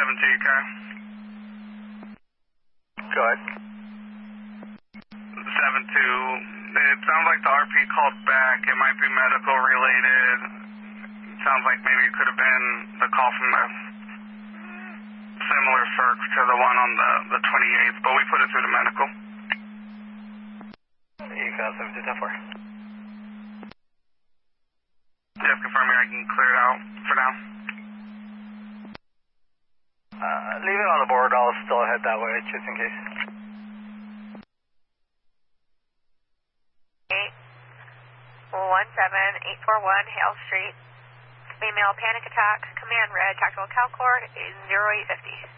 okay? Go ahead. 7-2. It sounds like the RP called back. It might be medical related. It sounds like maybe it could have been the call from the similar circ to the one on the 28th, but we put it through to medical. ECO 7210-4. Just confirming I can clear it out for now. Leave it on the board. I'll still head that way just in case. 817-841 Hale Street. Female panic attack. Command red. Tactical Calcor 0850.